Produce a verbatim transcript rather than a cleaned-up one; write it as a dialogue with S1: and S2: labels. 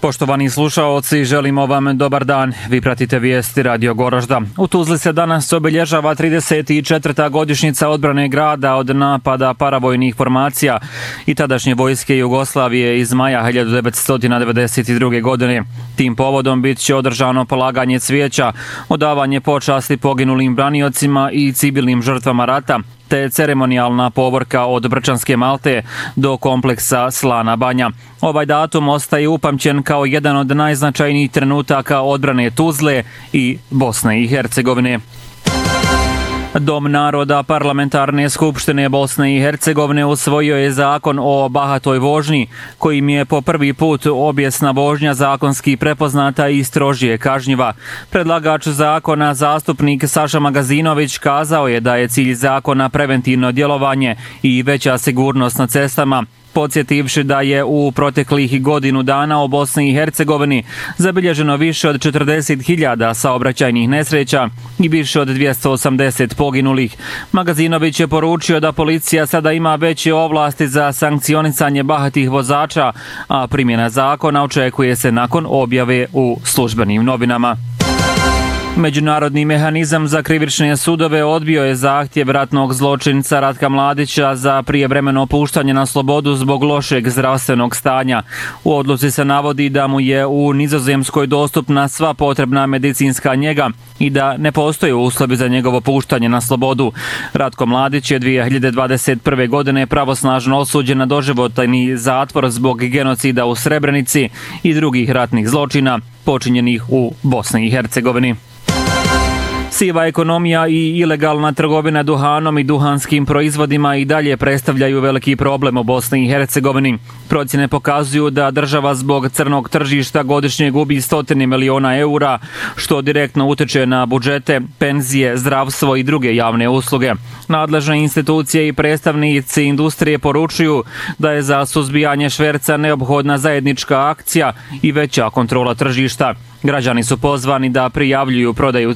S1: Poštovani slušaoci, želimo vam dobar dan. Vi pratite vijesti Radio Goražda. U Tuzli se danas obilježava trideset četvrta godišnjica odbrane grada od napada paravojnih formacija i tadašnje vojske Jugoslavije iz maja hiljadu devetsto devedeset druge. godine. Tim povodom bit će održano polaganje cvijeća, odavanje počasti poginulim braniocima i civilnim žrtvama rata, te ceremonijalna povorka od Brčanske Malte do kompleksa Slana Banja. Ovaj datum ostaje upamćen kao jedan od najznačajnijih trenutaka odbrane Tuzle i Bosne i Hercegovine. Dom naroda Parlamentarne skupštine Bosne i Hercegovine usvojio je zakon o bahatoj vožnji, kojim je po prvi put obijesna vožnja zakonski prepoznata i strožije kažnjiva. Predlagač zakona, zastupnik Saša Magazinović, kazao je da je cilj zakona preventivno djelovanje i veća sigurnost na cestama, podsjetivši da je u proteklih godinu dana u Bosni i Hercegovini zabilježeno više od četrdeset hiljada saobraćajnih nesreća i više od dvjesto osamdeset poginulih. Magazinović je poručio da policija sada ima veće ovlasti za sankcionisanje bahatih vozača, a primjena zakona očekuje se nakon objave u službenim novinama. Međunarodni mehanizam za krivične sudove odbio je zahtjev ratnog zločinca Ratka Mladića za prijevremeno puštanje na slobodu zbog lošeg zdravstvenog stanja. U odluci se navodi da mu je u Nizozemskoj dostupna sva potrebna medicinska njega i da ne postoje uslovi za njegovo puštanje na slobodu. Ratko Mladić je dvije hiljade dvadeset prve. godine pravosnažno osuđen na doživotni zatvor zbog genocida u Srebrenici i drugih ratnih zločina počinjenih u Bosni i Hercegovini. Siva ekonomija i ilegalna trgovina duhanom i duhanskim proizvodima i dalje predstavljaju veliki problem u Bosni i Hercegovini. Procjene pokazuju da država zbog crnog tržišta godišnje gubi stotine miliona eura, što direktno utiče na budžete, penzije, zdravstvo i druge javne usluge. Nadležne institucije i predstavnici industrije poručuju da je za suzbijanje šverca neophodna zajednička akcija i veća kontrola tržišta. Građani su pozvani da prijavljuju prodaju